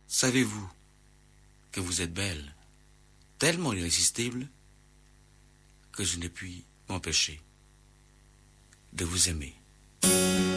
Savez-vous que vous êtes belle, tellement irrésistible, que je ne puis m'empêcher de vous aimer.